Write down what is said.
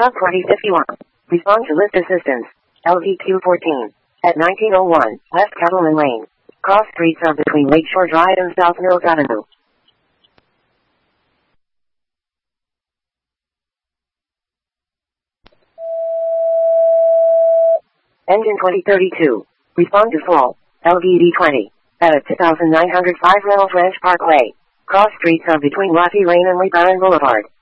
Sub 2051. Respond to list assistance. LVQ14. At 1901, West Cattleman Lane. Cross streets are between Lakeshore Drive and South Mills Avenue. Engine 2032. Respond to fall. LVD 20. At 2905 Reynolds Ranch Parkway. Cross streets are between Rocky Lane and Lee Barron Boulevard.